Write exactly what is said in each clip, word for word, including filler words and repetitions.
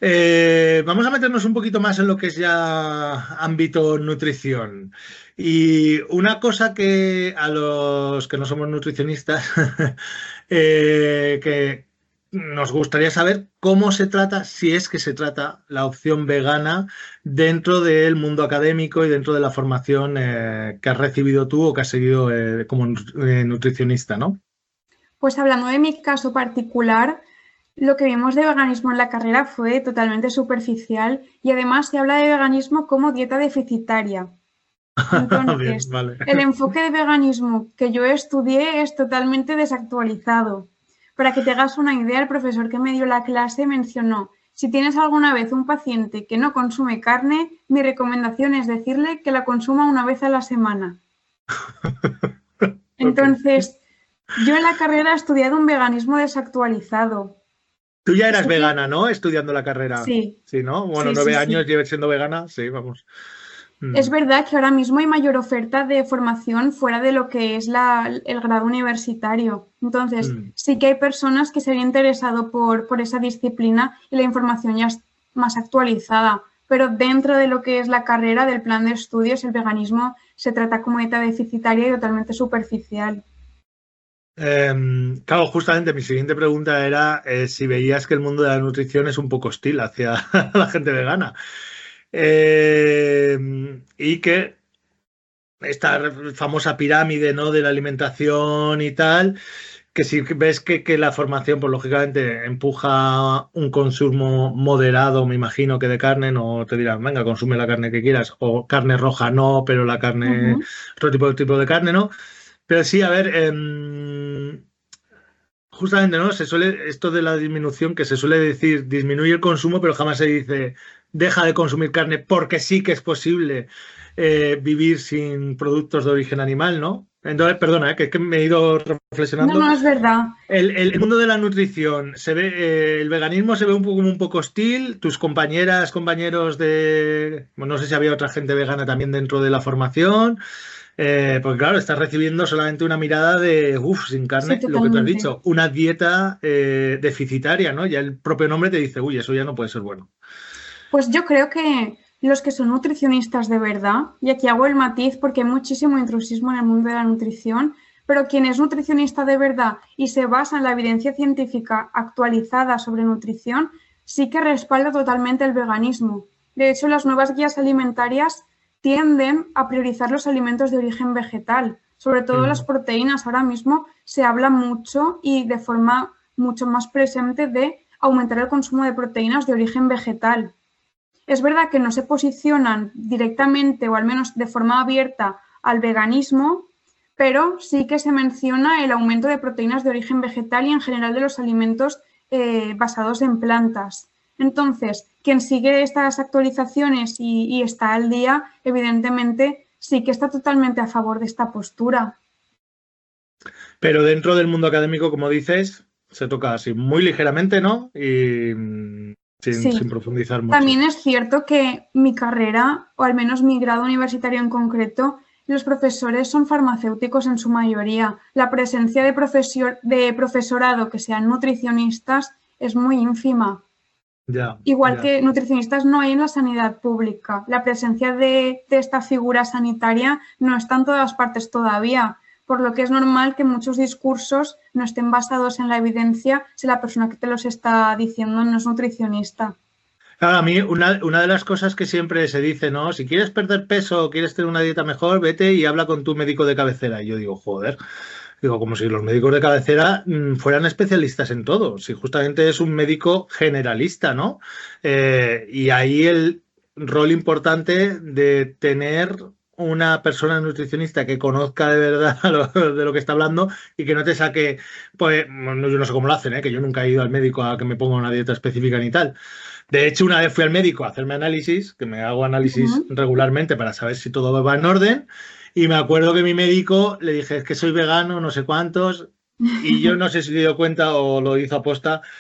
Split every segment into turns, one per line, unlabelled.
Eh, vamos a meternos un poquito más en lo que es ya ámbito nutrición. Y una cosa que a los que no somos nutricionistas, eh, que nos gustaría saber cómo se trata, si es que se trata, la opción vegana dentro del mundo académico y dentro de la formación eh, que has recibido tú o que has seguido eh, como eh, nutricionista, ¿no?
Pues hablando de mi caso particular, lo que vimos de veganismo en la carrera fue totalmente superficial y además se habla de veganismo como dieta deficitaria.
Bien,
Entonces,
vale.
el enfoque de veganismo que yo estudié es totalmente desactualizado. Para que te hagas una idea, el profesor que me dio la clase mencionó, si tienes alguna vez un paciente que no consume carne, mi recomendación es decirle que la consuma una vez a la semana.
Ok.
Entonces, yo en la carrera he estudiado un veganismo desactualizado.
Tú ya eras
Sí que,
vegana, ¿no? Estudiando la carrera.
sí,
Sí, ¿no? Bueno,
sí, sí,
nueve años
sí.
lleves siendo vegana. Sí, vamos.
Es
Mm,
verdad que ahora mismo hay mayor oferta de formación fuera de lo que es la, el grado universitario. Entonces,
mm.
sí que hay personas que se han interesado por, por esa disciplina y la información ya es más actualizada. Pero dentro de lo que es la carrera del plan de estudios, el veganismo se trata como dieta deficitaria y totalmente superficial.
Em, claro, justamente mi siguiente pregunta era eh, si veías que el mundo de la nutrición es un poco hostil hacia la gente vegana. Em, y que esta famosa pirámide, ¿no? De la alimentación y tal, que si ves que, que la formación, pues lógicamente empuja un consumo moderado, me imagino que de carne, no te dirán, venga, consume la carne que quieras, o carne roja no, pero la carne,
Ujú.
otro tipo, tipo de carne, ¿no? Pero sí, a ver, em, justamente, ¿no? Se suele, esto de la disminución, que se suele decir, disminuye el consumo, pero jamás se dice, deja de consumir carne, porque sí que es posible eh, vivir sin productos de origen animal, ¿no? Entonces, perdona, eh, que, que me he ido
No,
reflexionando.
no, es verdad.
El, el mundo de la nutrición, se ve, eh, el veganismo se ve un poco como un poco hostil. Tus compañeras, compañeros de, bueno, no sé si había otra gente vegana también dentro de la formación, eh, porque claro, estás recibiendo solamente una mirada de, uff, sin
Sí,
carne, lo que tú has
totalmente.
dicho, una dieta eh, deficitaria, ¿no? Ya el propio nombre te dice, uy, eso ya no puede ser bueno.
Pues yo creo que los que son nutricionistas de verdad, y aquí hago el matiz porque hay muchísimo intrusismo en el mundo de la nutrición, pero quien es nutricionista de verdad y se basa en la evidencia científica actualizada sobre nutrición, sí que respalda totalmente el veganismo. De hecho, las nuevas guías alimentarias tienden a priorizar los alimentos de origen vegetal, sobre todo las
Mm.
proteínas. Ahora mismo se habla mucho y de forma mucho más presente de aumentar el consumo de proteínas de origen vegetal. Es verdad que no se posicionan directamente o al menos de forma abierta al veganismo, pero sí que se menciona el aumento de proteínas de origen vegetal y en general de los alimentos eh, basados en plantas. Entonces, quien sigue estas actualizaciones y, y está al día, evidentemente sí que está totalmente a favor de esta postura.
Pero dentro del mundo académico, como dices, se toca así muy ligeramente, ¿no? Y mm, sin,
Sí,
sin profundizar mucho.
también es cierto que mi carrera, o al menos mi grado universitario en concreto, los profesores son farmacéuticos en su mayoría. La presencia de, profesor, de profesorado que sean nutricionistas es muy ínfima.
Ya,
Igual
ya.
que nutricionistas no hay en la sanidad pública. La presencia de, de esta figura sanitaria no está en todas partes todavía, por lo que es normal que muchos discursos no estén basados en la evidencia si la persona que te los está diciendo no es nutricionista.
Claro, a mí una, una de las cosas que siempre se dice, ¿no? Si quieres perder peso o quieres tener una dieta mejor, vete y habla con tu médico de cabecera. Y yo digo, joder, digo, como si los médicos de cabecera mm, fueran especialistas en todo. Si justamente es un médico generalista, ¿no? Eh, y ahí el rol importante de tener una persona nutricionista que conozca de verdad lo- de lo que está hablando y que no te saque, pues, bueno, yo no sé cómo lo hacen, ¿eh? Que yo nunca he ido al médico a que me ponga una dieta específica ni tal. De hecho, una vez fui al médico a hacerme análisis, que me hago
Uh
análisis
-huh.
regularmente para saber si todo va en orden, y me acuerdo que mi médico le dije, es que soy vegano, no sé cuántos, y yo no sé si se dio cuenta o lo hizo aposta,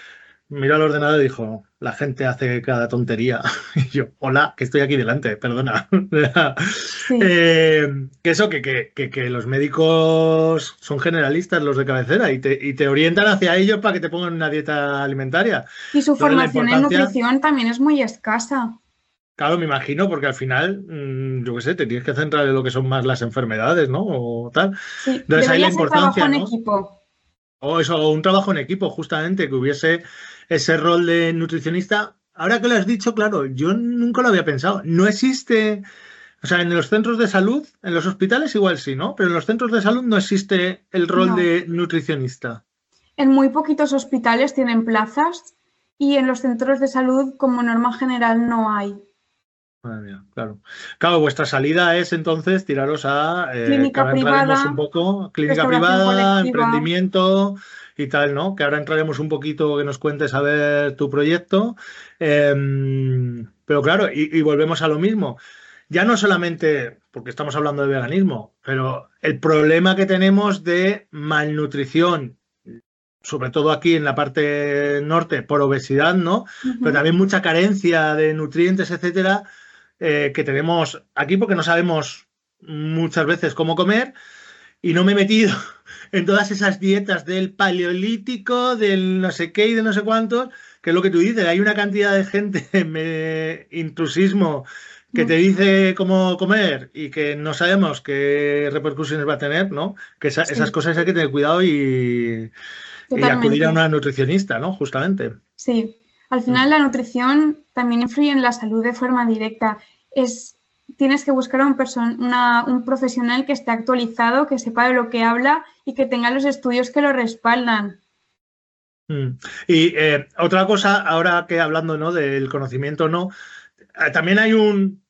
miró al ordenador y dijo, la gente hace cada tontería. Y yo, hola, que estoy aquí delante, perdona.
Sí.
Eh, que eso, que, que, que, que los médicos son generalistas, los de cabecera, y te, y te orientan hacia ellos para que te pongan una dieta alimentaria.
Y su
Entonces, la
formación en
importancia,
nutrición también es muy escasa.
claro, me imagino, porque al final, mmm, yo qué sé, te tienes que centrar en lo que son más las enfermedades, ¿no? O tal.
Sí,
Entonces, ahí la
debería ser trabajo
importancia,
en
¿no?
equipo.
O eso, o un trabajo en equipo, justamente, que hubiese ese rol de nutricionista. Ahora que lo has dicho, claro, yo nunca lo había pensado. No existe, o sea, en los centros de salud, en los hospitales igual sí, ¿no? Pero en los centros de salud no existe el rol
No.
de nutricionista.
En muy poquitos hospitales tienen plazas y en los centros de salud, como norma general, no hay.
Madre mía, claro. Claro, vuestra salida es entonces tiraros a, eh, que
Clínica
ahora entraremos un
privada,
poco, clínica
restauración
privada,
colectiva.
emprendimiento y tal, ¿no? Que ahora entraremos un poquito, que nos cuentes a ver tu proyecto. Em, pero claro, y, y volvemos a lo mismo. Ya no solamente porque estamos hablando de veganismo, pero el problema que tenemos de malnutrición, sobre todo aquí en la parte norte, por obesidad, ¿no? Pero
Ujú.
también mucha carencia de nutrientes, etcétera, eh, que tenemos aquí porque no sabemos muchas veces cómo comer y no me he metido en todas esas dietas del paleolítico, del no sé qué y de no sé cuántos, que es lo que tú dices, hay una cantidad de gente, me, intrusismo, que te
Mucho.
dice cómo comer y que no sabemos qué repercusiones va a tener, ¿no? Que esa- esas
Sí,
cosas hay que tener cuidado y, y acudir a
totalmente.
una nutricionista, ¿no? Justamente.
Sí. Al final
Mm.
la nutrición también influye en la salud de forma directa. Es, tienes que buscar a un, person- una- un profesional que esté actualizado, que sepa de lo que habla y que tenga los estudios que lo respaldan.
Mm. Y eh, otra cosa, ahora que hablando, ¿no? Del conocimiento, ¿no? Eh, También hay un,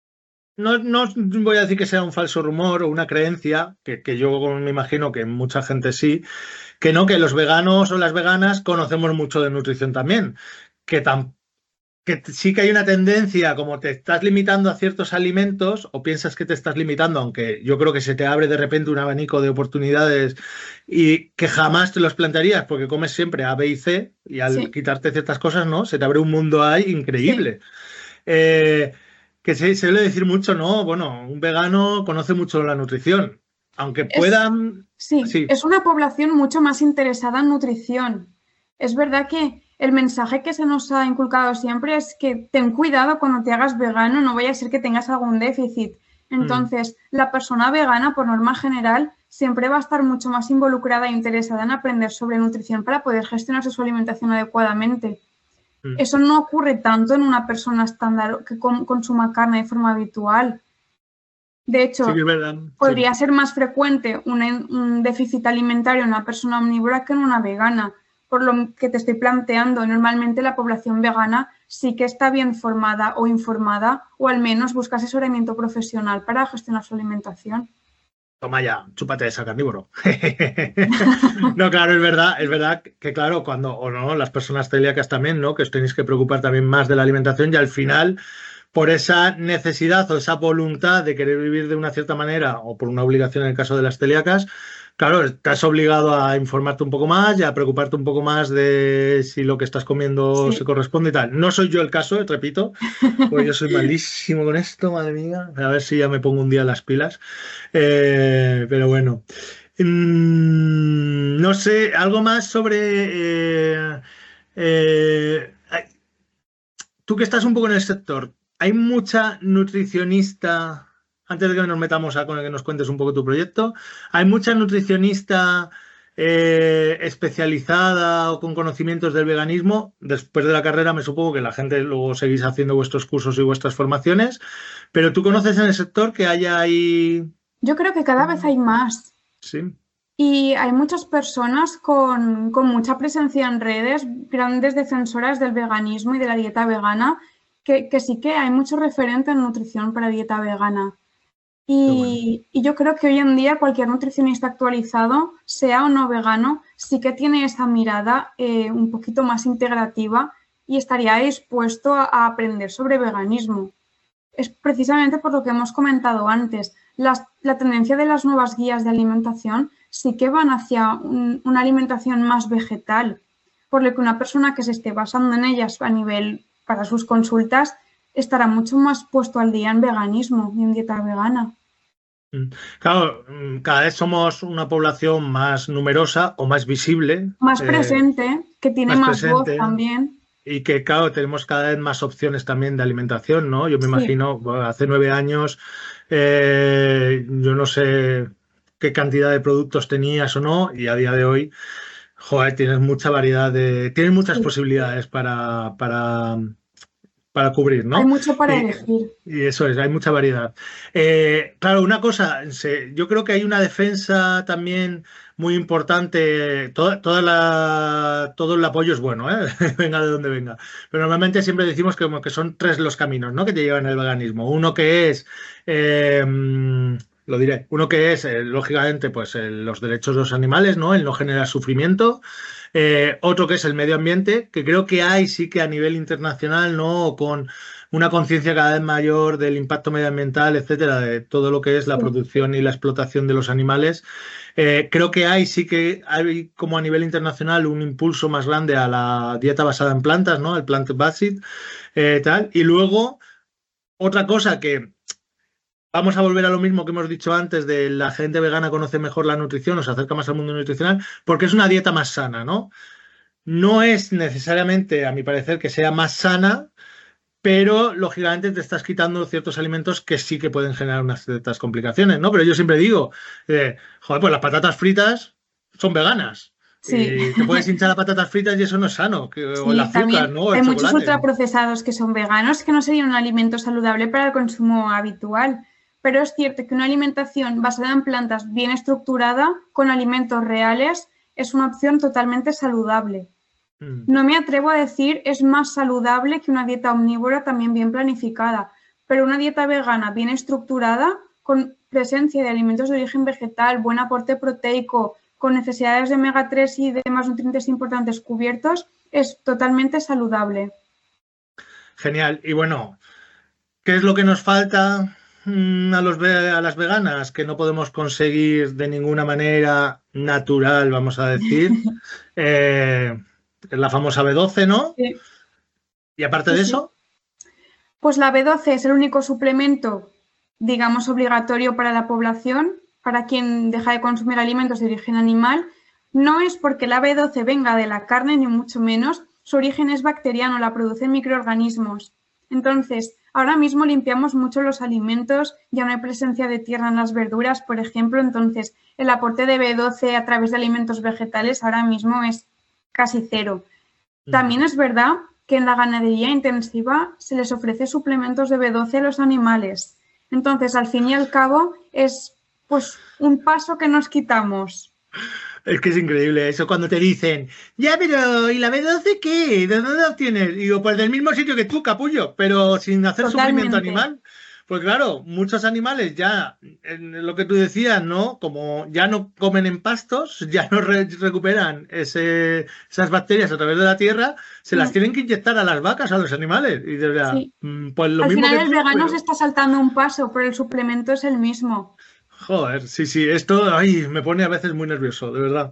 no, no voy a decir que sea un falso rumor o una creencia, que, que yo me imagino que mucha gente sí, que no, que los veganos o las veganas conocemos mucho de nutrición también, que, tam- que t- sí que hay una tendencia, como te estás limitando a ciertos alimentos o piensas que te estás limitando, aunque yo creo que se te abre de repente un abanico de oportunidades y que jamás te los plantearías porque comes siempre A, B y C y al
Sí,
quitarte ciertas cosas, ¿no? Se te abre un mundo ahí
sí.
increíble. Eh, que se se suele decir mucho, no, bueno, un vegano conoce mucho la nutrición, aunque
Es,
puedan,
sí,
sí,
es una población mucho más interesada en nutrición. Es verdad que el mensaje que se nos ha inculcado siempre es que ten cuidado cuando te hagas vegano, no vaya a ser que tengas algún déficit.
mm,
Entonces, la persona vegana, por norma general, siempre va a estar mucho más involucrada e interesada en aprender sobre nutrición para poder gestionarse su alimentación adecuadamente.
mm,
Eso no ocurre tanto en una persona estándar que consuma carne de forma habitual. De
sí que
hecho,
es verdad, sí.
podría ser más frecuente una- un déficit alimentario en una persona omnívora que en una vegana, por lo que te estoy planteando. Normalmente la población vegana sí que está bien formada o informada o al menos busca asesoramiento profesional para gestionar su alimentación.
Toma ya, chúpate esa carnívoro. No, claro, es verdad, es verdad que claro, cuando, o no, las personas celíacas también, ¿no? Que os tenéis que preocupar también más de la alimentación y al final, por esa necesidad o esa voluntad de querer vivir de una cierta manera o por una obligación en el caso de las celíacas, claro, estás obligado a informarte un poco más y a preocuparte un poco más de si lo que estás comiendo se
Sí,
corresponde y tal. No soy yo el caso, repito, pues yo soy malísimo con esto, madre mía. A ver si ya me pongo un día las pilas. Eh, pero bueno. Mm, no sé, algo más sobre... eh, eh, tú que estás un poco en el sector, ¿hay mucha nutricionista, antes de que nos metamos a con el que nos cuentes un poco tu proyecto, ¿hay mucha nutricionista eh, especializada o con conocimientos del veganismo? Después de la carrera me supongo que la gente luego seguís haciendo vuestros cursos y vuestras formaciones, pero ¿tú conoces en el sector que haya ahí...
yo creo que cada vez hay más.
Sí.
Y hay muchas personas con, con, mucha presencia en redes, grandes defensoras del veganismo y de la dieta vegana, que, que sí que hay mucho referente en nutrición para dieta vegana.
Qué bueno.
Y, y, yo creo que hoy en día cualquier nutricionista actualizado, sea o no vegano, sí que tiene esa mirada eh, un poquito más integrativa y estaría dispuesto a, a aprender sobre veganismo. Es precisamente por lo que hemos comentado antes. Las, la tendencia de las nuevas guías de alimentación sí que van hacia un, una alimentación más vegetal. por lo que una persona que se esté basando en ellas a nivel para sus consultas estará mucho más puesto al día en veganismo y en dieta vegana.
Claro, cada vez somos una población más numerosa o más visible.
Más presente, eh, que tiene más, más voz también.
Y que, claro, tenemos cada vez más opciones también de alimentación, ¿no? Yo me sí. imagino, bueno, hace nueve años, eh, yo no sé qué cantidad de productos tenías o no, y a día de hoy, joder, tienes mucha variedad de... Tienes muchas sí. posibilidades para... para para cubrir, ¿no?
Hay mucho para
y,
elegir.
Y eso es, hay mucha variedad. Eh, claro, una cosa, se, yo creo que hay una defensa también muy importante, toda, toda la, todo el apoyo es bueno, ¿eh? Venga de donde venga. Pero normalmente siempre decimos que, como que son tres los caminos, ¿no? Que te llevan al veganismo. Uno que es... Eh, lo diré, uno que es, eh, lógicamente, pues eh, los derechos de los animales, ¿no? El no generar sufrimiento. Eh, otro que es el medio ambiente, que creo que hay sí que a nivel internacional, ¿no? Con una conciencia cada vez mayor del impacto medioambiental, etcétera, de todo lo que es la sí. producción y la explotación de los animales. Eh, creo que hay sí que hay como a nivel internacional un impulso más grande a la dieta basada en plantas, ¿no? El plant-based, eh, tal. Y luego, otra cosa que vamos a volver a lo mismo que hemos dicho antes de la gente vegana conoce mejor la nutrición o se acerca más al mundo nutricional porque es una dieta más sana, ¿no? No es necesariamente, a mi parecer, que sea más sana, pero lógicamente te estás quitando ciertos alimentos que sí que pueden generar unas ciertas complicaciones, ¿no? Pero yo siempre digo, eh, joder, pues las patatas fritas son veganas. Sí. Y te puedes hinchar a patatas fritas y eso no es sano. Que, sí, o el azúcar, ¿no? O el
hay
chocolate.
Muchos ultraprocesados que son veganos que no serían un alimento saludable para el consumo habitual. Pero es cierto que una alimentación basada en plantas bien estructurada, con alimentos reales, es una opción totalmente saludable. Mm. No me atrevo a decir es más saludable que una dieta omnívora también bien planificada, pero una dieta vegana bien estructurada, con presencia de alimentos de origen vegetal, buen aporte proteico, con necesidades de omega tres y demás nutrientes importantes cubiertos, es totalmente saludable.
Genial. Y bueno, ¿qué es lo que nos falta a, los, a las veganas? Que no podemos conseguir de ninguna manera natural, vamos a decir. eh, la famosa B doce, ¿no?
Sí.
Y aparte
sí,
de eso...
Pues la B doce es el único suplemento, digamos, obligatorio para la población, para quien deja de consumir alimentos de origen animal. No es porque la B doce venga de la carne, ni mucho menos. Su origen es bacteriano, la producen microorganismos. Entonces, ahora mismo limpiamos mucho los alimentos, ya no hay presencia de tierra en las verduras, por ejemplo. Entonces, el aporte de B doce a través de alimentos vegetales ahora mismo es casi cero. También es verdad que en la ganadería intensiva se les ofrece suplementos de B doce a los animales. Entonces, al fin y al cabo, es pues un paso que nos quitamos.
Es que es increíble eso cuando te dicen, ya, pero ¿y la B doce qué? ¿De dónde la obtienes? Y digo, pues del mismo sitio que tú, capullo, pero sin hacer
Totalmente.
sufrimiento animal. Pues claro, muchos animales ya, en lo que tú decías, ¿no? Como ya no comen en pastos, ya no re recuperan ese, esas bacterias a través de la tierra, se las sí. tienen que inyectar a las vacas, a los animales. Y de verdad,
sí.
pues lo
Al
mismo
final
que
el
tú,
vegano
pero...
se está saltando un paso, pero el suplemento es el mismo.
Joder, sí, sí, esto ay, me pone a veces muy nervioso, de verdad.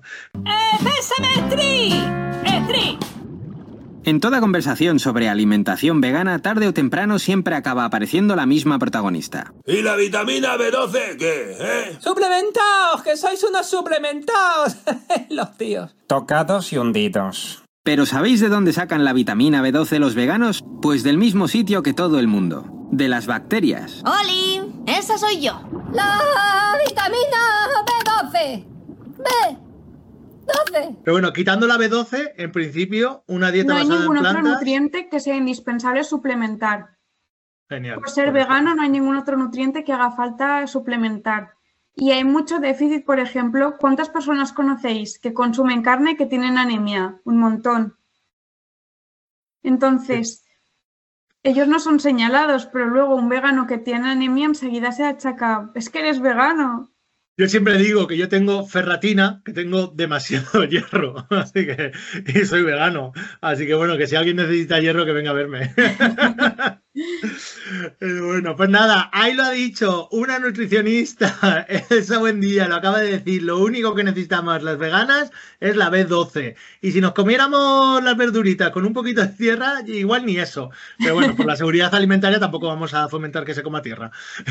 En toda conversación sobre alimentación vegana, tarde o temprano siempre acaba apareciendo la misma protagonista.
¿Y la vitamina B doce qué? ¿Eh?
¡Suplementaos! ¡Que sois unos suplementaos! Los tíos.
Tocados y hundidos.
¿Pero sabéis de dónde sacan la vitamina B doce los veganos? Pues del mismo sitio que todo el mundo. De las bacterias.
¡Oli! ¡Esa soy yo!
¡La vitamina B doce! ¡B doce!
Pero bueno, quitando la B doce, en principio, una dieta
no
basada en plantas...
No hay ningún otro nutriente que sea indispensable suplementar.
Genial.
Por ser vegano no hay ningún otro nutriente que haga falta suplementar. Y hay mucho déficit, por ejemplo, ¿cuántas personas conocéis que consumen carne y que tienen anemia? Un montón. Entonces... Sí. Ellos no son señalados, pero luego un vegano que tiene anemia enseguida se achaca. Es que eres vegano.
Yo siempre digo que yo tengo ferratina, que tengo demasiado hierro, así que y soy vegano. Así que bueno, que si alguien necesita hierro, que venga a verme. Eh, Bueno, pues nada, ahí lo ha dicho una nutricionista, Elsa Buendía, lo acaba de decir, lo único que necesitamos las veganas es la B doce. Y si nos comiéramos las verduritas con un poquito de tierra, igual ni eso. Pero bueno, por la seguridad alimentaria tampoco vamos a fomentar que se coma tierra.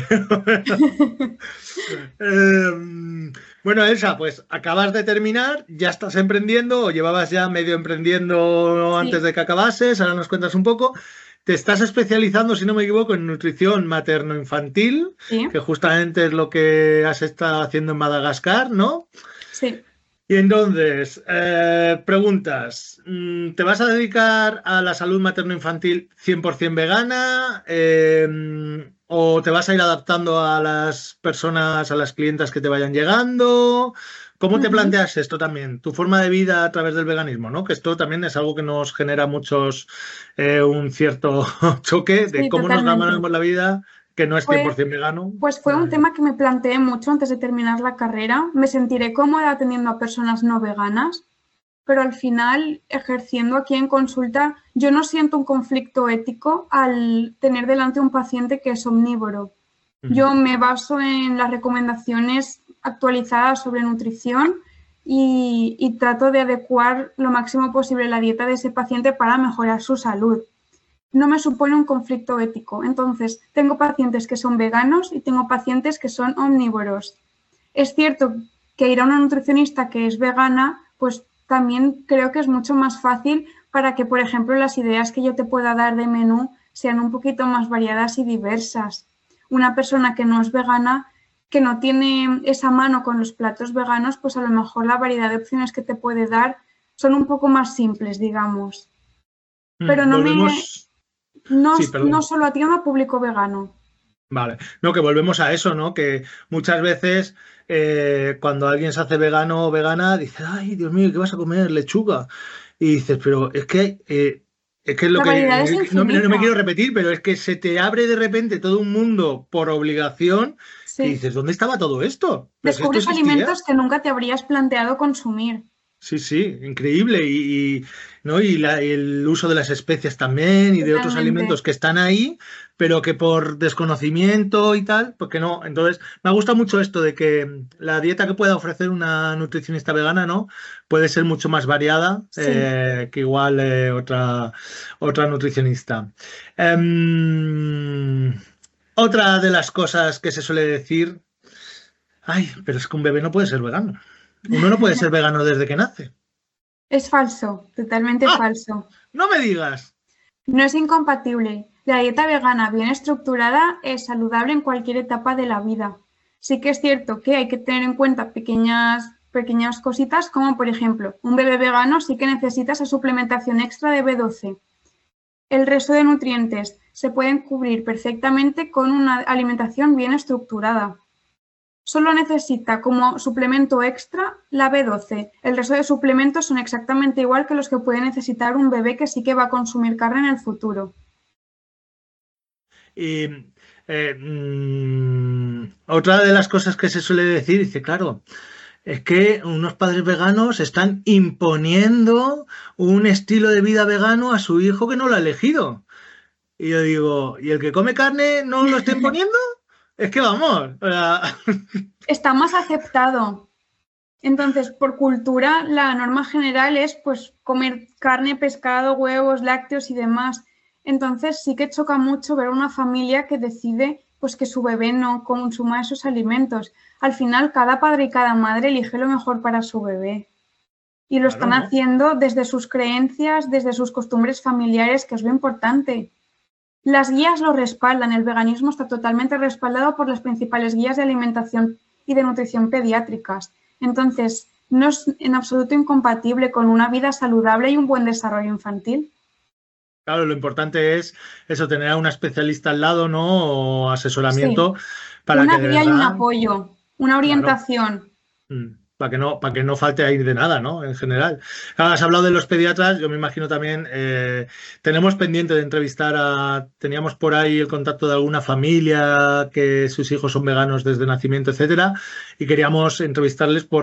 Eh, bueno, Elsa, pues acabas de terminar, ya estás emprendiendo o llevabas ya medio emprendiendo antes
Sí,
de que acabases, ahora nos cuentas un poco. Te estás especializando, si no me equivoco, en nutrición materno-infantil,
sí,
que justamente es lo que has estado haciendo en Madagascar, ¿no?
sí.
Y entonces, eh, preguntas, mm, ¿te vas a dedicar a la salud materno-infantil cien por ciento vegana? Eh, ¿o te vas a ir adaptando a las personas, a las clientas que te vayan llegando? ¿Cómo te
Ujú.
planteas esto también? Tu forma de vida a través del veganismo, ¿no? Que esto también es algo que nos genera muchos eh, un cierto choque de
Sí,
cómo nos
totalmente.
ganamos la vida, que no es
Fue,
cien por ciento vegano.
pues fue un
Eh,
tema que me planteé mucho antes de terminar la carrera. Me sentiré cómoda atendiendo a personas no veganas, pero al final, ejerciendo aquí en consulta, yo no siento un conflicto ético al tener delante un paciente que es omnívoro.
ujú,
Yo me baso en las recomendaciones actualizadas sobre nutrición y, y trato de adecuar lo máximo posible la dieta de ese paciente para mejorar su salud. No me supone un conflicto ético. Entonces, tengo pacientes que son veganos y tengo pacientes que son omnívoros. Es cierto que ir a una nutricionista que es vegana, pues también creo que es mucho más fácil para que, por ejemplo, las ideas que yo te pueda dar de menú sean un poquito más variadas y diversas. Una persona que no es vegana, que no tiene esa mano con los platos veganos, pues a lo mejor la variedad de opciones que te puede dar son un poco más simples, digamos. Pero
mm,
no me,
volvemos.
no,
Sí,
no
perdón.
solo atiendo a público vegano.
Vale, no, que volvemos a eso, ¿no? Que muchas veces eh, cuando alguien se hace vegano o vegana, dice, ay, Dios mío, ¿qué vas a comer? Lechuga. Y dices, pero es que, eh, es que es lo
La variedad es
que, no, no me
infinita.
quiero repetir, pero es que se te abre de repente todo un mundo por obligación que
Sí.
dices, ¿dónde estaba todo esto? Pero si esto
Descubres
existía.
alimentos que nunca te habrías planteado consumir.
Sí, sí, increíble. Y, y, ¿no? Y la- y el uso de las especias también y de otros
Totalmente.
alimentos que están ahí, pero que por desconocimiento y tal, pues que no. Entonces, me gusta mucho esto de que la dieta que pueda ofrecer una nutricionista vegana, ¿no? Puede ser mucho más variada
Sí.
eh, que igual eh, otra, otra nutricionista. Em, otra de las cosas que se suele decir, ay, pero es que un bebé no puede ser vegano. Uno no puede ser vegano desde que nace.
Es falso, totalmente
¡Ah!
falso.
No me digas.
No es incompatible. La dieta vegana bien estructurada es saludable en cualquier etapa de la vida. Sí que es cierto que hay que tener en cuenta pequeñas, pequeñas cositas, como por ejemplo, un bebé vegano sí que necesita esa suplementación extra de B doce. El resto de nutrientes se pueden cubrir perfectamente con una alimentación bien estructurada. Solo necesita como suplemento extra la B doce. El resto de suplementos son exactamente igual que los que puede necesitar un bebé que sí que va a consumir carne en el futuro.
Y eh, mm, otra de las cosas que se suele decir, dice, claro, es que unos padres veganos están imponiendo un estilo de vida vegano a su hijo que no lo ha elegido. Y yo digo, ¿y el que come carne no lo está imponiendo? Es que vamos, o sea,
Está más aceptado. Entonces, por cultura, la norma general es pues comer carne, pescado, huevos, lácteos y demás. Entonces, sí que choca mucho ver una familia que decide pues que su bebé no consuma esos alimentos. Al final, cada padre y cada madre elige lo mejor para su bebé. Y lo
claro,
están
¿no?
haciendo desde sus creencias, desde sus costumbres familiares, que es lo importante. Las guías lo respaldan, el veganismo está totalmente respaldado por las principales guías de alimentación y de nutrición pediátricas. Entonces, no es en absoluto incompatible con una vida saludable y un buen desarrollo infantil.
Claro, lo importante es eso, tener a una especialista al lado, ¿no? O
Sí,
asesoramiento para que
una
de
guía y un
verdad,
apoyo, una
claro.
orientación.
Mm, Para que no, para que no falte ahí de nada, ¿no? En general. Claro, has hablado de los pediatras, yo me imagino también, eh, tenemos pendiente de entrevistar a, teníamos por ahí el contacto de alguna familia que sus hijos son veganos desde nacimiento, etcétera, y queríamos entrevistarles por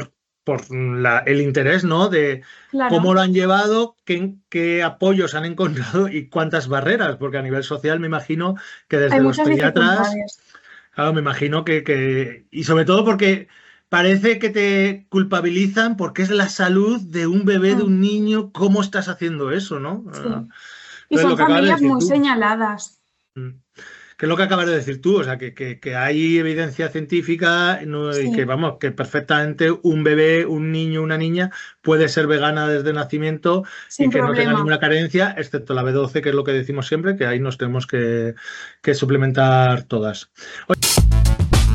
por la, el interés, ¿no? De
Claro.
cómo lo han llevado, qué, qué apoyos han encontrado y cuántas barreras, porque a nivel social me imagino que desde
Hay
los
muchas
pediatras,
dificultades.
claro, me imagino que, que, y sobre todo porque parece que te culpabilizan porque es la salud de un bebé, de un niño, cómo estás haciendo eso, ¿no?
Sí.
Uh,
Y son
lo que acabas de
familias
decir
muy
tú.
señaladas.
Que es lo que acabas de decir tú, o sea, que, que, que hay evidencia científica no,
Sí.
y que, vamos, que perfectamente un bebé, un niño, una niña puede ser vegana desde nacimiento
Sin
y que no tenga
problema.
ninguna carencia, excepto la B doce, que es lo que decimos siempre, que ahí nos tenemos que, que suplementar todas. Oye,